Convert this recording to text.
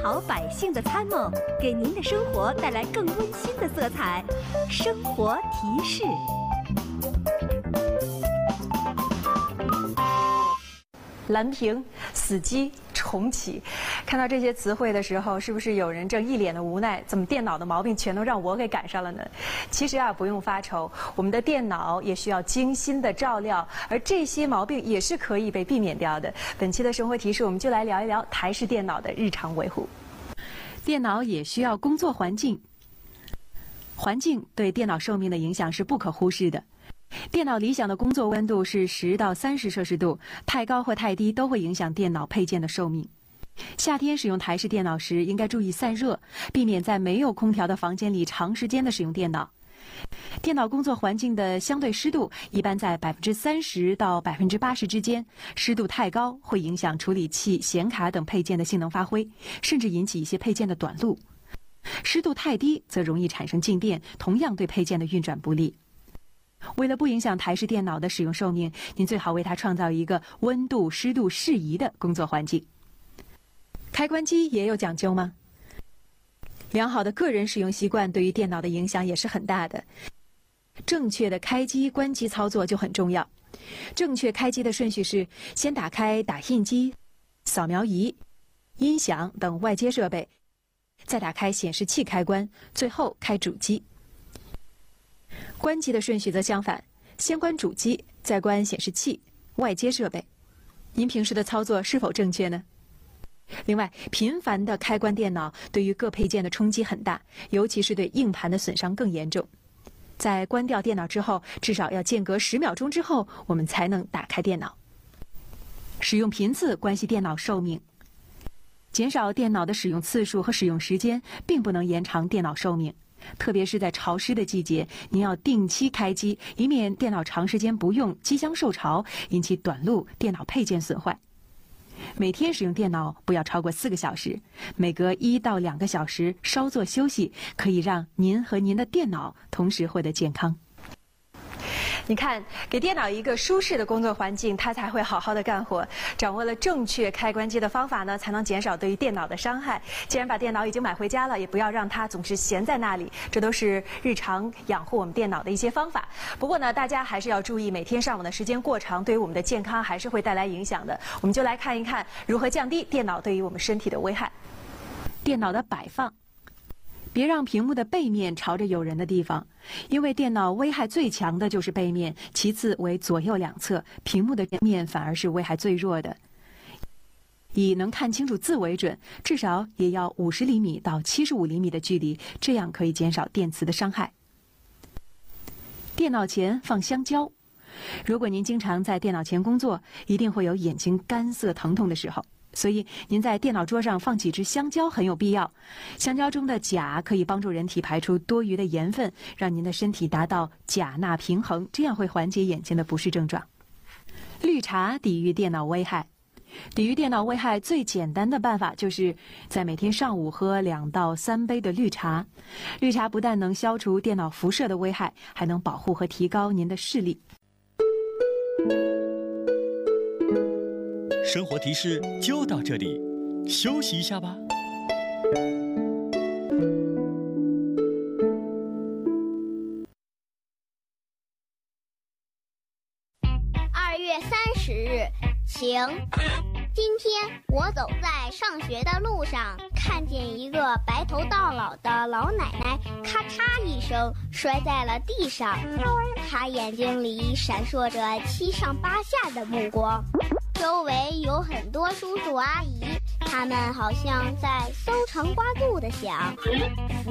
好百姓的参谋，给您的生活带来更温馨的色彩。生活提示。 蓝屏、死机、重启，看到这些词汇的时候，是不是有人正一脸的无奈？怎么电脑的毛病全都让我给赶上了呢？其实啊，不用发愁，我们的电脑也需要精心的照料，而这些毛病也是可以被避免掉的。本期的生活提示，我们就来聊一聊台式电脑的日常维护。电脑也需要工作环境，环境对电脑寿命的影响是不可忽视的。电脑理想的工作温度是10到30摄氏度，太高或太低都会影响电脑配件的寿命。夏天使用台式电脑时，应该注意散热，避免在没有空调的房间里长时间的使用电脑。电脑工作环境的相对湿度一般在30%到80%之间，湿度太高会影响处理器、显卡等配件的性能发挥，甚至引起一些配件的短路。湿度太低则容易产生静电，同样对配件的运转不利。为了不影响台式电脑的使用寿命，您最好为它创造一个温度、湿度适宜的工作环境。开关机也有讲究吗？良好的个人使用习惯对于电脑的影响也是很大的。正确的开机、关机操作就很重要。正确开机的顺序是：先打开打印机、扫描仪、音响等外接设备，再打开显示器开关，最后开主机。关机的顺序则相反，先关主机，再关显示器、外接设备。您平时的操作是否正确呢？另外，频繁的开关电脑对于各配件的冲击很大，尤其是对硬盘的损伤更严重。在关掉电脑之后，至少要间隔10秒钟之后，我们才能打开电脑。使用频次关系电脑寿命，减少电脑的使用次数和使用时间，并不能延长电脑寿命。特别是在潮湿的季节，您要定期开机，以免电脑长时间不用，机箱受潮，引起短路，电脑配件损坏。每天使用电脑不要超过4个小时，每隔1到2个小时稍作休息，可以让您和您的电脑同时获得健康。你看，给电脑一个舒适的工作环境，它才会好好的干活。掌握了正确开关机的方法呢，才能减少对于电脑的伤害。既然把电脑已经买回家了，也不要让它总是闲在那里，这都是日常养护我们电脑的一些方法。不过呢，大家还是要注意，每天上网的时间过长，对于我们的健康还是会带来影响的。我们就来看一看如何降低电脑对于我们身体的危害。电脑的摆放。别让屏幕的背面朝着有人的地方，因为电脑危害最强的就是背面，其次为左右两侧，屏幕的正面反而是危害最弱的。以能看清楚字为准，至少也要50厘米到75厘米的距离，这样可以减少电磁的伤害。电脑前放香蕉，如果您经常在电脑前工作，一定会有眼睛干涩疼痛的时候。所以您在电脑桌上放几只香蕉很有必要。香蕉中的钾可以帮助人体排出多余的盐分，让您的身体达到钾钠平衡，这样会缓解眼睛的不适症状。绿茶抵御电脑危害。抵御电脑危害最简单的办法就是在每天上午喝2到3杯的绿茶。绿茶不但能消除电脑辐射的危害，还能保护和提高您的视力。 生活提示就到这里，休息一下吧。 2月30日，晴。今天我走在上学的路上，看见一个白头到老的老奶奶，咔嚓一声摔在了地上。她眼睛里闪烁着七上八下的目光，周围有很多叔叔阿姨，他们好像在搜肠刮肚地想。